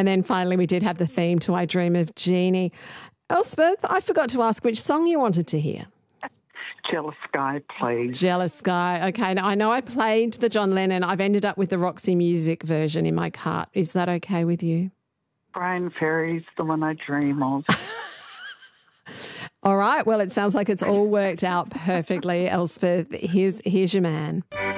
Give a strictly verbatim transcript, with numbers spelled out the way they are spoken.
And then finally we did have the theme to I Dream of Jeannie. Elspeth, I forgot to ask which song you wanted to hear. Jealous Sky, please. Jealous Sky. Okay, now I know I played the John Lennon. I've ended up with the Roxy Music version in my cart. Is that okay with you? Brian Ferry's the one I dream of. All right. Well, it sounds like it's all worked out perfectly, Elspeth. Here's, here's your man.